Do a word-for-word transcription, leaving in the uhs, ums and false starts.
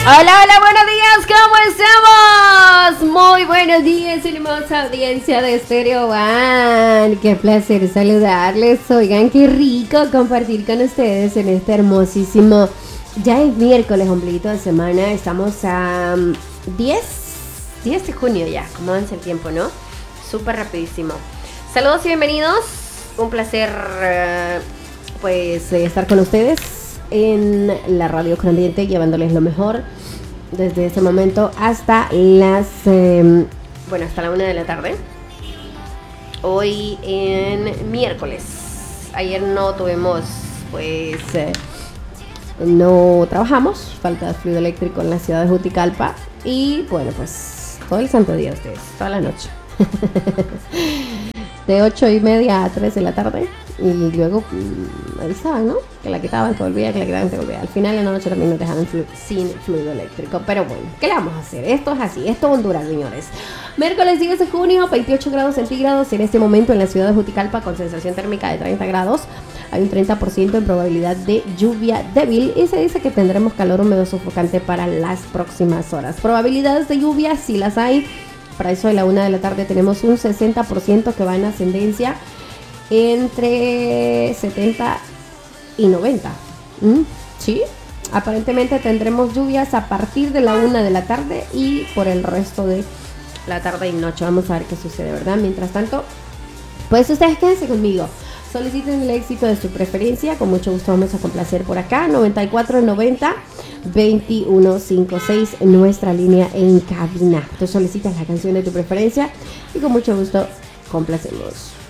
Hola, hola, buenos días, ¿cómo estamos? Muy buenos días, hermosa audiencia de Stereo One. Qué placer saludarles. Oigan, qué rico compartir con ustedes en este hermosísimo. Ya es miércoles, ombliguito de semana. Estamos a um, diez de junio ya. Como avanza el tiempo, ¿no? Súper rapidísimo. Saludos y bienvenidos. Un placer, uh, pues, eh, estar con ustedes en la radio con ambiente, llevándoles lo mejor desde ese momento hasta las eh, bueno, hasta la una de la tarde. Hoy en miércoles. Ayer no tuvimos, pues eh, no trabajamos, falta de fluido eléctrico en la ciudad de Juticalpa. Y bueno, pues todo el santo día ustedes, toda la noche. De ocho y media a tres de la tarde. Y luego mmm, avisaban, ¿no? Que la quitaban, que volvía, que la quitaban, que volvía. Al final de la noche también nos dejaban flu- sin fluido eléctrico. Pero bueno, ¿qué le vamos a hacer? Esto es así, esto es Honduras, señores. Miércoles diez de junio, veintiocho grados centígrados en este momento en la ciudad de Juticalpa, con sensación térmica de treinta grados. Hay un treinta por ciento en probabilidad de lluvia débil y se dice que tendremos calor húmedo sofocante para las próximas horas. Probabilidades de lluvia, sí las hay. Para eso de la una de la tarde tenemos un sesenta por ciento que va en ascendencia entre setenta y noventa. ¿Mm? ¿Sí? Aparentemente tendremos lluvias a partir de la una de la tarde y por el resto de la tarde y noche. Vamos a ver qué sucede, ¿verdad? Mientras tanto, pues ustedes quédense conmigo. Soliciten el éxito de su preferencia. Con mucho gusto vamos a complacer por acá. noventa y cuatro noventa veintiuno cincuenta y seis, nuestra línea en cabina. Tú solicitas la canción de tu preferencia y con mucho gusto complacemos.